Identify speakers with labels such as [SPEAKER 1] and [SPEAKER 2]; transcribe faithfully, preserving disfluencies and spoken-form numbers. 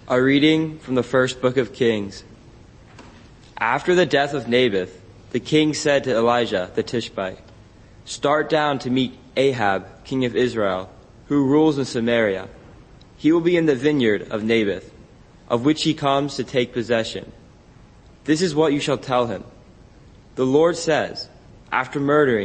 [SPEAKER 1] A reading from the first book of Kings. After the death of Naboth, the king said to Elijah the Tishbite, "Start down to meet Ahab, king of Israel, who rules in Samaria. He will be in the vineyard of Naboth, of which he comes to take possession. This is what you shall tell him. The Lord says, after murdering